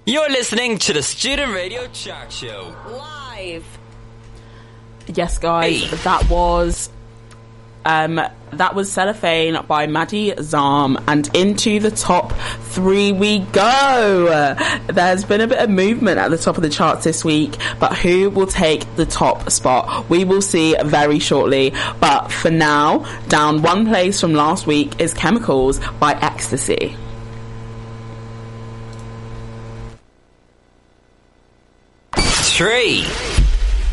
You're listening to the Student Radio Chart Show. Live. Yes, guys, hey. That was Cellophane by Maddie Zam, and into the top 3 we go. There's been a bit of movement at the top of the charts this week, but who will take the top spot? We will see very shortly, but for now, down 1 place from last week is Chemicals by Ecstasy. Three.